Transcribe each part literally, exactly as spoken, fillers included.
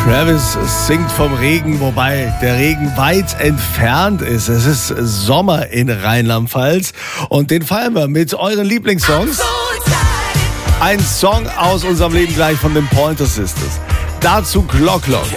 Travis singt vom Regen, wobei der Regen weit entfernt ist. Es ist Sommer in Rheinland-Pfalz und den feiern wir mit euren Lieblingssongs. Ein Song aus unserem Leben gleich von den Pointer Sisters. Dazu Clock Clock.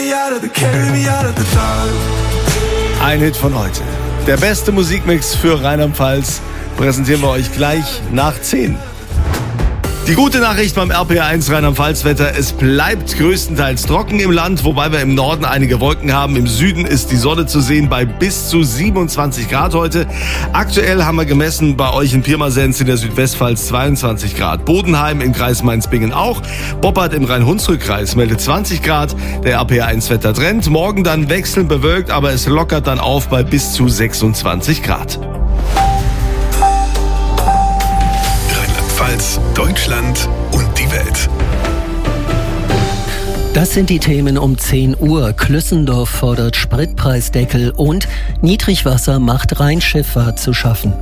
Ein Hit von heute. Der beste Musikmix für Rheinland-Pfalz präsentieren wir euch gleich nach zehn. Die gute Nachricht beim R P R eins Rheinland-Pfalz-Wetter: Es bleibt größtenteils trocken im Land, wobei wir im Norden einige Wolken haben. Im Süden ist die Sonne zu sehen bei bis zu siebenundzwanzig Grad heute. Aktuell haben wir gemessen bei euch in Pirmasens in der Südwestpfalz zweiundzwanzig Grad. Bodenheim im Kreis Mainz-Bingen auch. Boppard im Rhein-Hunsrück-Kreis meldet zwanzig Grad. Der R P R eins Wettertrend. Morgen dann wechselnd bewölkt, aber es lockert dann auf bei bis zu sechsundzwanzig Grad. Deutschland und die Welt. Das sind die Themen um zehn Uhr. Klüssendorf fordert Spritpreisdeckel und Niedrigwasser macht Rheinschifffahrt zu schaffen.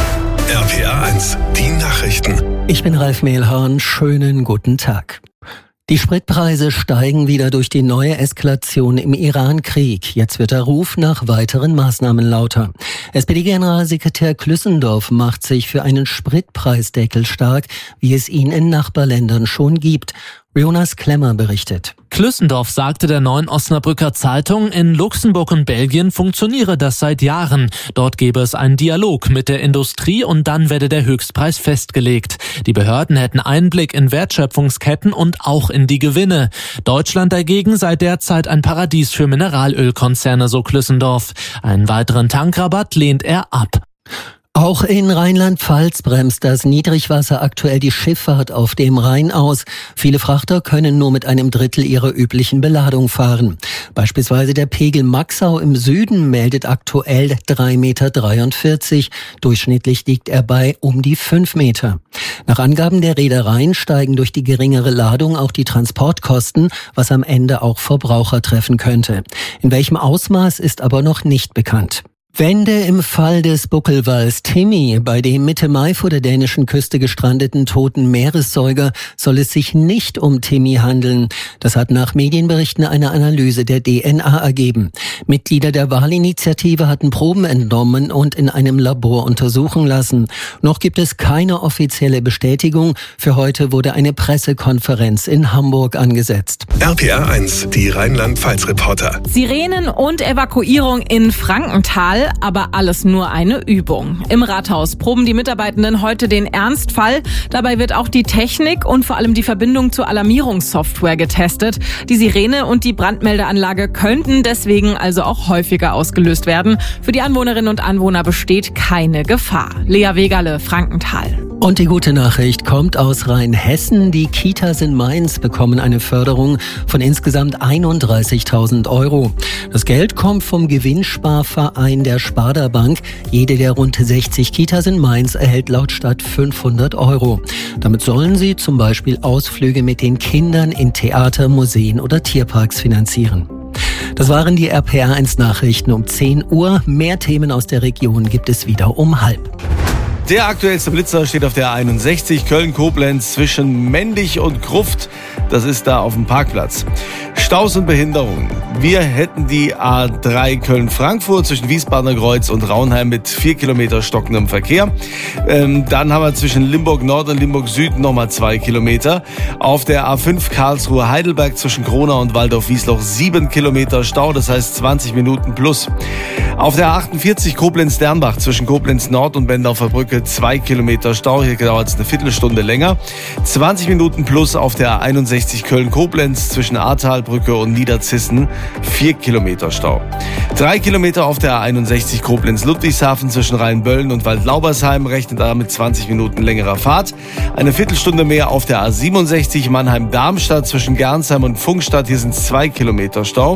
R P R eins, die Nachrichten. Ich bin Ralf Mehlhahn, schönen guten Tag. Die Spritpreise steigen wieder durch die neue Eskalation im Iran-Krieg. Jetzt wird der Ruf nach weiteren Maßnahmen lauter. S P D-Generalsekretär Klüssendorf macht sich für einen Spritpreisdeckel stark, wie es ihn in Nachbarländern schon gibt. Jonas Klemmer berichtet. Klüssendorf sagte der Neuen Osnabrücker Zeitung, in Luxemburg und Belgien funktioniere das seit Jahren. Dort gebe es einen Dialog mit der Industrie und dann werde der Höchstpreis festgelegt. Die Behörden hätten Einblick in Wertschöpfungsketten und auch in die Gewinne. Deutschland dagegen sei derzeit ein Paradies für Mineralölkonzerne, so Klüssendorf. Einen weiteren Tankrabatt lehnt er ab. Auch in Rheinland-Pfalz bremst das Niedrigwasser aktuell die Schifffahrt auf dem Rhein aus. Viele Frachter können nur mit einem Drittel ihrer üblichen Beladung fahren. Beispielsweise der Pegel Maxau im Süden meldet aktuell drei Komma dreiundvierzig Meter. Durchschnittlich liegt er bei um die fünf Meter. Nach Angaben der Reedereien steigen durch die geringere Ladung auch die Transportkosten, was am Ende auch Verbraucher treffen könnte. In welchem Ausmaß ist aber noch nicht bekannt. Wende im Fall des Buckelwals Timmy. Bei dem Mitte Mai vor der dänischen Küste gestrandeten toten Meeressäuger soll es sich nicht um Timmy handeln. Das hat nach Medienberichten eine Analyse der D N A ergeben. Mitglieder der Wahlinitiative hatten Proben entnommen und in einem Labor untersuchen lassen. Noch gibt es keine offizielle Bestätigung. Für heute wurde eine Pressekonferenz in Hamburg angesetzt. R P R eins, die Rheinland-Pfalz-Reporter. Sirenen und Evakuierung in Frankenthal. Aber alles nur eine Übung. Im Rathaus proben die Mitarbeitenden heute den Ernstfall. Dabei wird auch die Technik und vor allem die Verbindung zur Alarmierungssoftware getestet. Die Sirene und die Brandmeldeanlage könnten deswegen also auch häufiger ausgelöst werden. Für die Anwohnerinnen und Anwohner besteht keine Gefahr. Lea Wegerle, Frankenthal. Und die gute Nachricht kommt aus Rheinhessen. Die Kitas in Mainz bekommen eine Förderung von insgesamt einunddreißigtausend Euro. Das Geld kommt vom Gewinnsparverein der Sparda Bank. Jede der rund sechzig Kitas in Mainz erhält laut Stadt fünfhundert Euro. Damit sollen sie zum Beispiel Ausflüge mit den Kindern in Theater, Museen oder Tierparks finanzieren. Das waren die R P R eins Nachrichten um zehn Uhr. Mehr Themen aus der Region gibt es wieder um halb. Der aktuellste Blitzer steht auf der A einundsechzig Köln-Koblenz zwischen Mendig und Gruft. Das ist da auf dem Parkplatz. Staus und Behinderungen. Wir hätten die A drei Köln-Frankfurt zwischen Wiesbadener Kreuz und Raunheim mit vier Kilometer stockendem Verkehr. Ähm, dann haben wir zwischen Limburg Nord und Limburg Süd nochmal zwei Kilometer. Auf der A fünf Karlsruhe-Heidelberg zwischen Kronau und Waldorf-Wiesloch sieben Kilometer Stau, das heißt zwanzig Minuten plus. Auf der A achtundvierzig Koblenz-Dernbach zwischen Koblenz Nord und Bendorfer Brücke zwei Kilometer Stau. Hier dauert es eine Viertelstunde länger. zwanzig Minuten plus auf der A einundsechzig Köln-Koblenz zwischen Ahrtalbrücke und Niederzissen. vier Kilometer Stau. drei Kilometer auf der A einundsechzig Koblenz-Ludwigshafen zwischen Rheinböllen und Waldlaubersheim. Rechnet da mit zwanzig Minuten längerer Fahrt. Eine Viertelstunde mehr auf der A siebenundsechzig Mannheim-Darmstadt zwischen Gernsheim und Pfungstadt. Hier sind es zwei Kilometer Stau.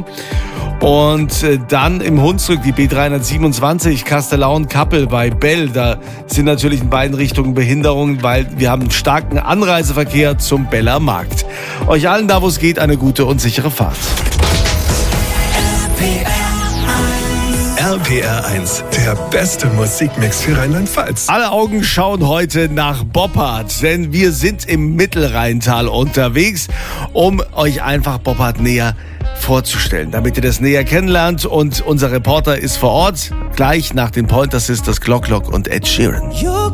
Und äh, dann im Hunsrück die B dreihundertsiebenundzwanzig Kastellaun-Kappel bei Bell. Da sind natürlich in beiden Richtungen Behinderungen, weil wir haben einen starken Anreiseverkehr zum Beller Markt. Euch allen da, wo es geht, eine gute und sichere Fahrt. R P R eins, der beste Musikmix für Rheinland-Pfalz. Alle Augen schauen heute nach Boppard, denn wir sind im Mittelrheintal unterwegs, um euch einfach Boppard näher vorzustellen, damit ihr das näher kennenlernt. Und unser Reporter ist vor Ort, gleich nach den Pointer Sisters, Glock Glock und Ed Sheeran.